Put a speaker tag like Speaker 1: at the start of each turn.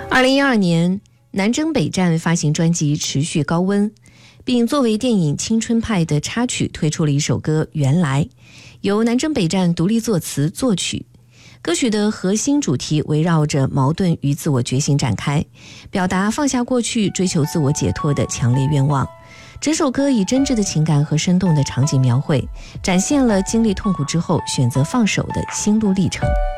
Speaker 1: 2012年，南征北战发行专辑《持续高温》，并作为电影《青春派》的插曲推出了一首歌《原来》，由南征北战独立作词作曲。歌曲的核心主题围绕着矛盾与自我觉醒展开，表达放下过去、追求自我解脱的强烈愿望。整首歌以真挚的情感和生动的场景描绘，展现了经历痛苦之后选择放手的心路历程。